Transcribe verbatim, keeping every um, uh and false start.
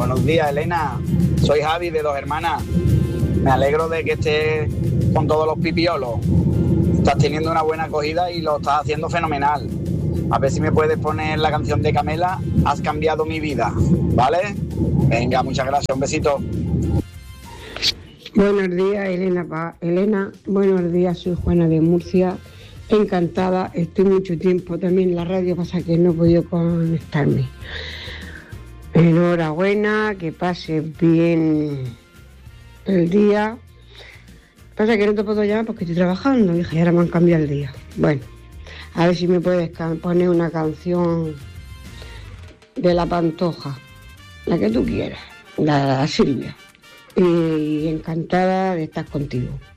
Buenos días, Elena. Soy Javi de Dos Hermanas. Me alegro de que estés con todos los pipiolos. Estás teniendo una buena acogida y lo estás haciendo fenomenal. A ver si me puedes poner la canción de Camela, Has cambiado mi vida, ¿vale? Venga, muchas gracias, un besito. Buenos días, Elena. Pa- Elena, buenos días, soy Juana de Murcia. Encantada, estoy mucho tiempo también en la radio, pasa que no he podido conectarme. Enhorabuena, que pases bien el día. Pasa que no te puedo llamar porque estoy trabajando, hija, y ahora me han cambiado el día. Bueno, a ver si me puedes ca- poner una canción de La Pantoja, la que tú quieras, la de la Silvia. Y encantada de estar contigo.